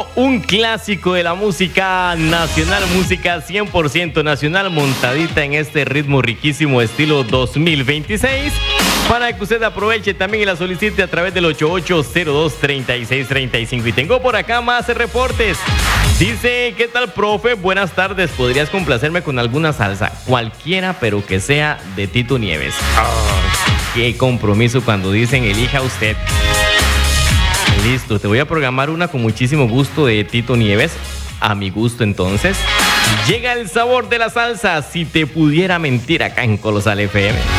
un clásico de la música nacional, música 100% nacional, montadita en este ritmo riquísimo estilo 2026, para que usted aproveche también y la solicite a través del 8802-3635. Y tengo por acá más reportes. Dice, ¿qué tal, profe? Buenas tardes, ¿podrías complacerme con alguna salsa? Cualquiera, pero que sea de Tito Nieves. Qué compromiso cuando dicen elija usted. Listo, te voy a programar una con muchísimo gusto de Tito Nieves. A mi gusto, entonces. Llega el sabor de la salsa, si te pudiera mentir, acá en Colosal FM.